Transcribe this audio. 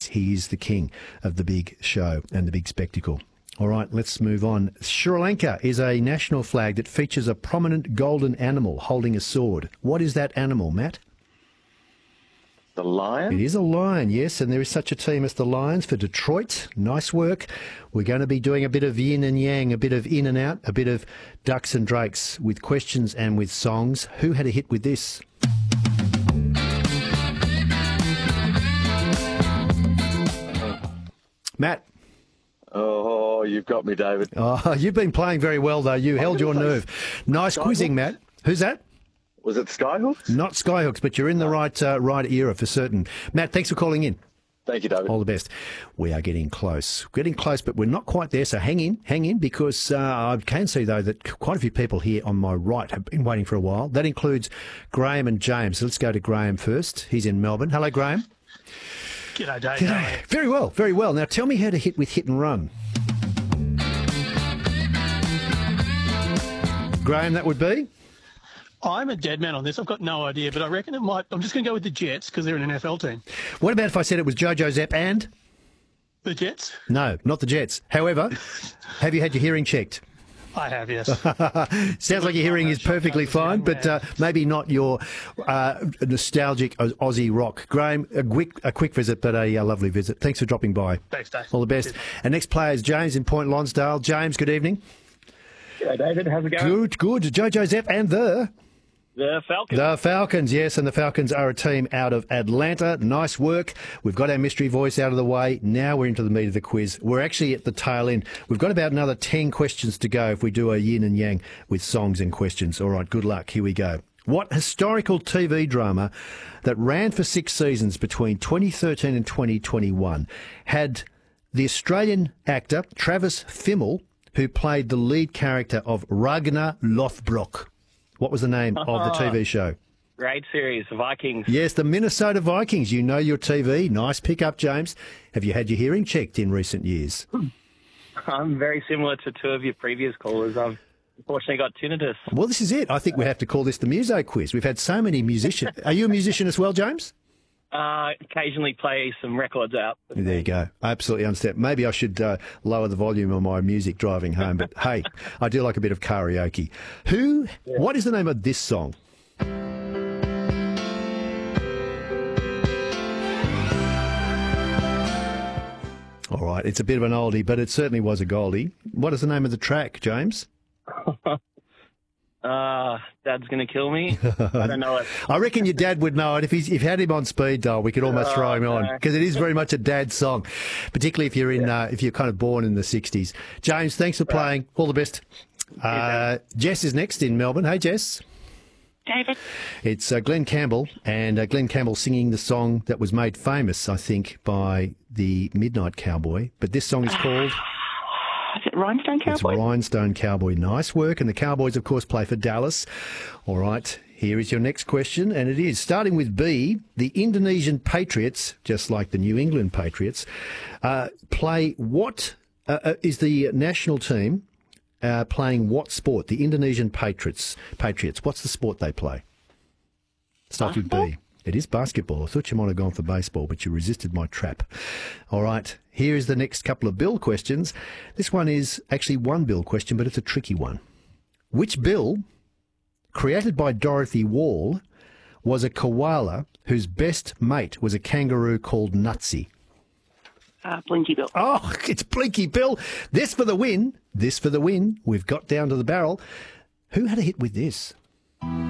States. He is the king of the big show and the big spectacle. All right, let's move on. Sri Lanka is a national flag that features a prominent golden animal holding a sword. What is that animal, Matt? The lion? It is a lion, yes, and there is such a team as the Lions for Detroit. Nice work. We're going to be doing a bit of yin and yang, a bit of in and out, a bit of ducks and drakes with questions and with songs. Who had a hit with this? Matt? Oh, you've got me, David. Oh, you've been playing very well, though. You held your nerve. Nice quizzing, Matt. Who's that? Was it Skyhooks? Not Skyhooks, but you're in the right era for certain. Matt, thanks for calling in. Thank you, David. All the best. We are getting close. Getting close, but we're not quite there, so hang in, because I can see, though, that quite a few people here on my right have been waiting for a while. That includes Graham and James. Let's go to Graham first. He's in Melbourne. Hello, Graham. G'day, Dave. G'day. Very well, very well. Now, tell me how to hit with hit and run. Graham, that would be? I'm a dead man on this. I've got no idea, but I reckon it might. I'm just going to go with the Jets because they're an NFL team. What about if I said it was Jojo Zapp and? The Jets? No, not the Jets. However, have you had your hearing checked? I have, yes. Sounds like your hearing is perfectly fine, but maybe not your nostalgic Aussie rock. Graham, a quick visit, but a lovely visit. Thanks for dropping by. Thanks, Dave. All the best. Cheers. And next player is James in Point Lonsdale. James, good evening. G'day, David. How's it going? Good. Jojo Zapp and the Falcons. The Falcons, yes, and the Falcons are a team out of Atlanta. Nice work. We've got our mystery voice out of the way. Now we're into the meat of the quiz. We're actually at the tail end. We've got about another 10 questions to go if we do a yin and yang with songs and questions. All right, good luck. Here we go. What historical TV drama that ran for 6 seasons between 2013 and 2021 had the Australian actor Travis Fimmel, who played the lead character of Ragnar Lothbrok? What was the name of the TV show? Great series, Vikings. Yes, the Minnesota Vikings. You know your TV. Nice pick-up, James. Have you had your hearing checked in recent years? I'm very similar to two of your previous callers. I've unfortunately got tinnitus. Well, this is it. I think we have to call this the Muso quiz. We've had so many musicians. Are you a musician as well, James? Occasionally play some records out. There you go. I absolutely understand. Maybe I should lower the volume on my music driving home. But, hey, I do like a bit of karaoke. What is the name of this song? All right, it's a bit of an oldie, but it certainly was a goldie. What is the name of the track, James? Dad's going to kill me. I don't know it. I reckon your dad would know it. If you had him on speed dial, we could almost throw him on, because it is very much a dad song, particularly if you're if you're kind of born in the 60s. James, thanks for playing. All the best. Jess is next in Melbourne. Hey, Jess. David. It's Glenn Campbell, and Glenn Campbell singing the song that was made famous, I think, by the Midnight Cowboy. But this song is called... Is it Rhinestone Cowboy? It's Rhinestone Cowboy. Nice work. And the Cowboys, of course, play for Dallas. All right, here is your next question. And it is, starting with B, the Indonesian Patriots, just like the New England Patriots, play what is the national team playing what sport? The Indonesian Patriots. What's the sport they play? Starts with B. It is basketball. I thought you might have gone for baseball, but you resisted my trap. All right, here is the next couple of Bill questions. This one is actually one Bill question, but it's a tricky one. Which Bill, created by Dorothy Wall, was a koala whose best mate was a kangaroo called Nutsy? Blinky Bill. Oh, it's Blinky Bill. This for the win. We've got down to the barrel. Who had a hit with this?